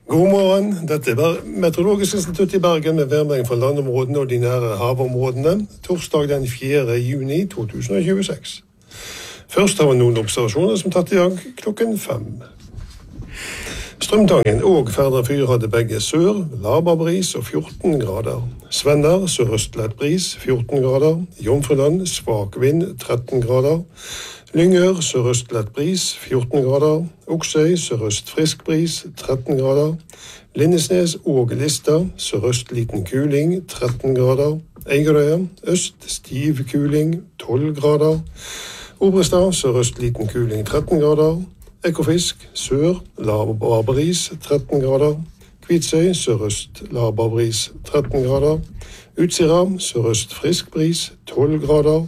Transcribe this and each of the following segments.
God morgen, dette Meteorologisk institutt i Bergen med værmelding fra landområdene og de nære havområdene, torsdag den 4. juni 2026. Først har vi noen observasjoner som tatt i dag klokken 5. Strømtangen og Ferdre Fyr hadde begge sør, laber bris og 14 grader. Svenner, sørøst lett bris, 14 grader. Jomfruland, svak vind, 13 grader. Lyngør, sørøst lett bris, 14 grader. Oksøy, sørøst frisk bris, 13 grader. Lindesnes og Lista, sørøst liten kuling, 13 grader. Eigerøya, øst stiv kuling, 12 grader. Obrestad, sørøst liten kuling, 13 grader. Ekofisk, sør, laber bris, 13 grader. Kvitsøy, sørøst laber bris, 13 grader. Utsira, sørøst frisk bris, 12 grader.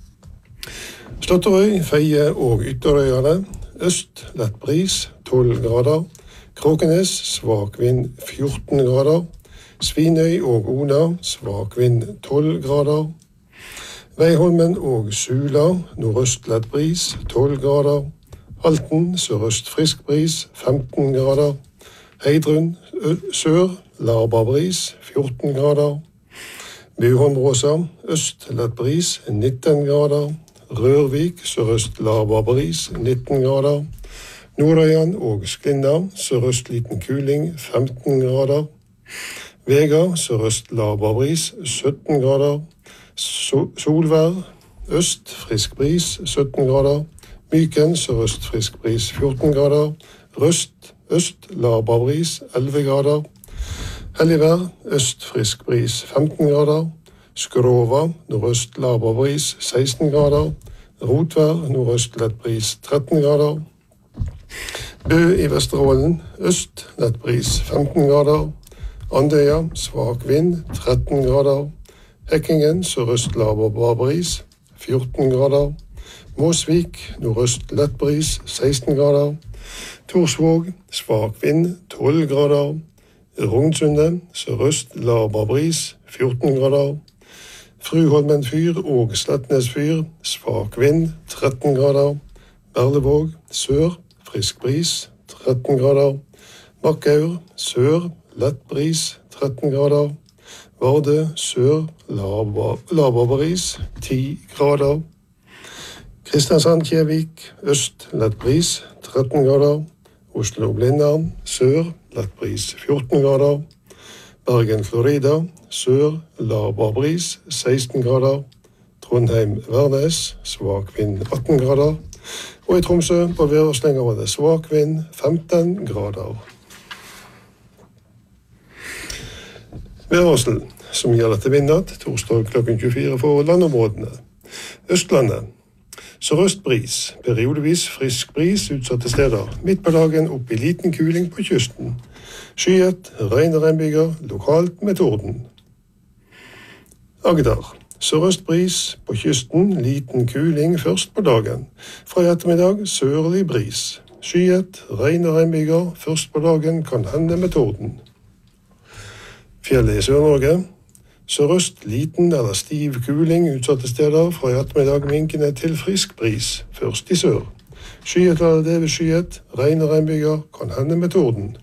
Slåtterøy, Feie og Ytterøyene, øst lett bris, 12 grader. Kråkenes, svak vind, 14 grader. Svinøy og Ona, svak vind, 12 grader. Veiholmen og Sula, nordøst lett bris, 12 grader. Halten, sørøst frisk bris, 15 grader. Heidrun, sør, laber bris, 14 grader. Buholm-Bråsa, øst lett bris, 19 grader. Rørvik, sørøst laber bris, 19 grader. Nordøyan og Sklinda, sørøst liten kuling, 15 grader. Vega, sørøst laber bris, 17 grader. Solvær, øst frisk bris, 17 grader. Myken, sørøst frisk bris, 14 grader. Røst, øst laber bris, 11 grader. Helligvær, øst frisk bris, 15 grader. Skrova, nordøst laber bris, 16 grader. Rotvær, nordøst lett bris, 13 grader. Bø i Vesterålen, øst lett bris, 15 grader. Andøya, svak vind, 13 grader. Hekkingen, sørøst laber bris, 14 grader. Måsvik, nordøst lett bris, 16 grader. Torsvåg, svak vind, 12 grader. Rognsundet, sørøst laber bris, 14 grader. Fruholmen fyr og Slettnes fyr, svak vind, 13 grader. Berlevåg, sør, frisk bris, 13 grader. Makkaur, sør, lett bris, 13 grader. Vardø, sør, laber bris, 10 grader. Kristiansand-Kjevik, øst, lett bris, 13 grader. Oslo-Blindern, sør, lett bris, 14 grader. Bergen-Florida, sør, laber bris, 16 grader. Trondheim-Værnes, svak vind, 18 grader. Og i Tromsø på Værøyslenger var det svak vind, 15 grader. Værvarsel, som gjelder til vindnatt, torsdag klokken 24 for landområdene. Østlandet. Sørøst bris, periodevis frisk bris utsatte steder. Midt på dagen opp i liten kuling på kysten. Skyet, regn og regnbyger, lokalt med torden. Agder. Sørøst bris på kysten, liten kuling først på dagen. Fra i ettermiddag sørlig bris. Skyet, regn og regnbyger, først på dagen kan hende med torden. Fjellet i Sør-Norge. Sørøst liten eller stiv kuling utsatte steder, fra i ettermiddag minkende til frisk bris, først i sør. Skyet eller delvis skyet, regn og regnbyger, kan hende med torden.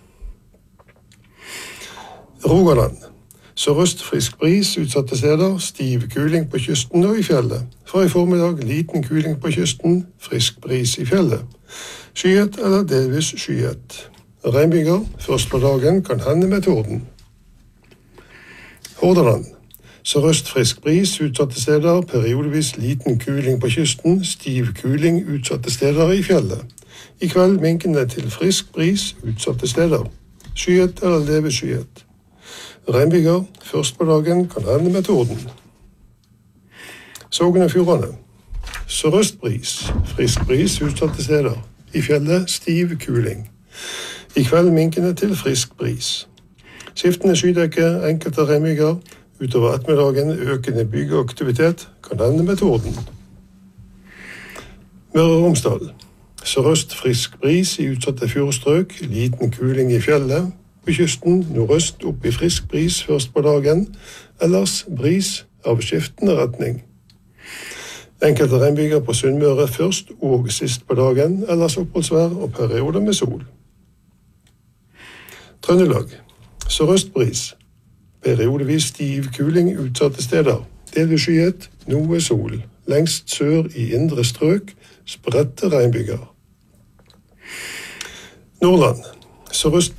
Rogaland. Sørøst frisk bris utsatte steder, stiv kuling på kysten og i fjellet. Fra i formiddag liten kuling på kysten, frisk bris i fjellet. Skyet eller delvis skyet. Regnbyger, først på dagen, kan hende med torden. Hordaland. Sørøst frisk bris utsatte steder, periodevis liten kuling på kysten, stiv kuling utsatte steder i fjellet. I kveld minkende til frisk bris utsatte steder. Skyet eller delvis skyet. Regnbyger, først på dagen, kan hende med torden. Sogn og Fjordane. Sørøst bris, frisk bris utsatte steder. I fjellet stiv kuling. I kveld minkende til frisk bris. Skiftende skydekke, enkelte regnbyger. Utover ettermiddagen økende byggeaktivitet, kan hende med torden. Møre og Romsdal. Sørøst frisk bris i utsatte fjordstrøk, liten kuling i fjellet. På kysten nordøst opp i frisk bris først på dagen, ellers bris av skiftende retning. Enkelte regnbyger på Sunnmøre først og sist på dagen, ellers oppholdsvær og perioder med sol. Trøndelag. Sørøstbris. Periodevis stiv kuling utsatte steder. Delvis skyet, noe sol. Lengst sør i indre strøk, spredte regnbyger. Nordland. Sørøstbris.